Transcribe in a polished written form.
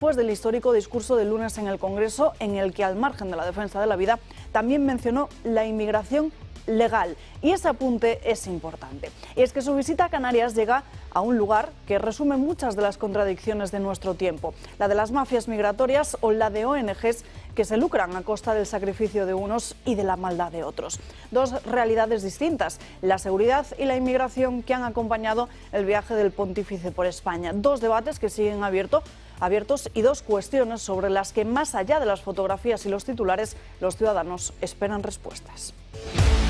Después del histórico discurso del lunes en el Congreso, en el que, al margen de la defensa de la vida, también mencionó la inmigración legal. Y ese apunte es importante. Y es que su visita a Canarias llega a un lugar que resume muchas de las contradicciones de nuestro tiempo: la de las mafias migratorias o la de ONGs que se lucran a costa del sacrificio de unos y de la maldad de otros. Dos realidades distintas: la seguridad y la inmigración, que han acompañado el viaje del pontífice por España. Dos debates que siguen abiertos y dos cuestiones sobre las que, más allá de las fotografías y los titulares, los ciudadanos esperan respuestas.